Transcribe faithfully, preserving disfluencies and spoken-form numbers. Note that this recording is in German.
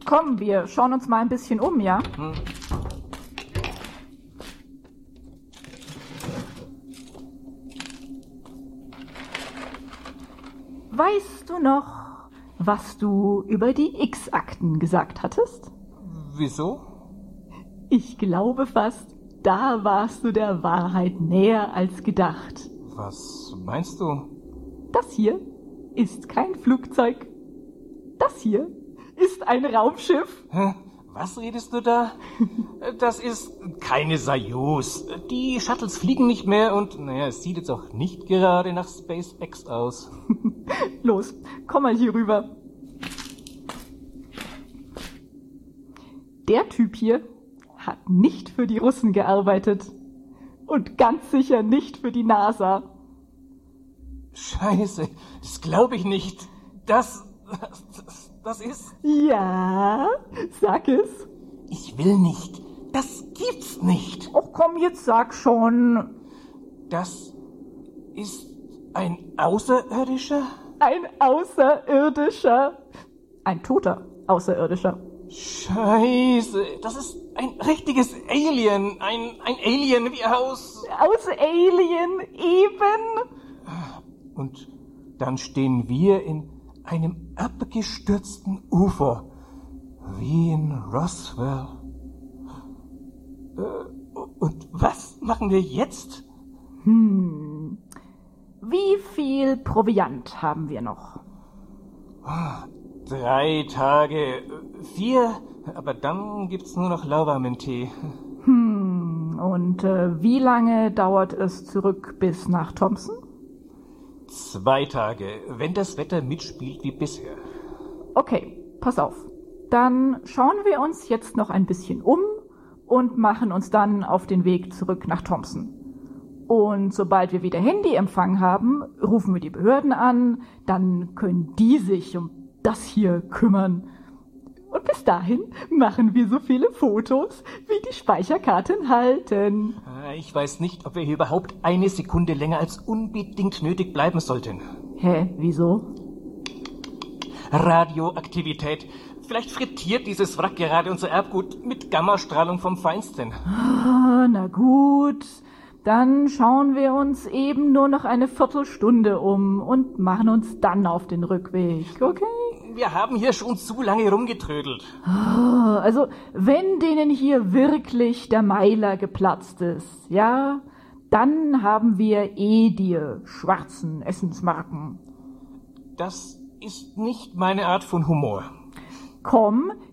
Komm, wir schauen uns mal ein bisschen um, ja? Hm. Weißt du noch, was du über die X-Akten gesagt hattest? Wieso? Ich glaube fast, da warst du der Wahrheit näher als gedacht. Was meinst du? Das hier ist kein Flugzeug. Das hier ist ein Raumschiff. Hä? Was redest du da? Das ist keine Soyuz. Die Shuttles fliegen nicht mehr und, naja, es sieht jetzt auch nicht gerade nach SpaceX aus. Los, komm mal hier rüber. Der Typ hier hat nicht für die Russen gearbeitet. Und ganz sicher nicht für die NASA. Scheiße, das glaube ich nicht. Das, das, das ist... Ja, sag es. Ich will nicht. Das gibt's nicht. Och komm, jetzt sag schon. Das ist ein Außerirdischer? Ein Außerirdischer. Ein toter Außerirdischer. Scheiße, das ist ein richtiges Alien. Ein, ein Alien wie aus... Aus Alien, eben. Und dann stehen wir in einem abgestürzten Ufer, wie in Roswell. Äh, und was machen wir jetzt? Hm. Wie viel Proviant haben wir noch? Drei Tage, vier, aber dann gibt's nur noch lauwarmen Tee. Hm. Und äh, wie lange dauert es zurück bis nach Thompson? Zwei Tage, wenn das Wetter mitspielt wie bisher. Okay, pass auf. Dann schauen wir uns jetzt noch ein bisschen um und machen uns dann auf den Weg zurück nach Thompson. Und sobald wir wieder Handyempfang haben, rufen wir die Behörden an, dann können die sich um das hier kümmern. Und bis dahin machen wir so viele Fotos, wie die Speicherkarten halten. Ich weiß nicht, ob wir hier überhaupt eine Sekunde länger als unbedingt nötig bleiben sollten. Hä, wieso? Radioaktivität. Vielleicht frittiert dieses Wrack gerade unser Erbgut mit Gammastrahlung vom Feinsten. Ah, na gut. Dann schauen wir uns eben nur noch eine Viertelstunde um und machen uns dann auf den Rückweg, okay? Wir haben hier schon zu lange rumgetrödelt. Ah, also, wenn denen hier wirklich der Meiler geplatzt ist, ja, dann haben wir eh die schwarzen Essensmarken. Das ist nicht meine Art von Humor. Komm,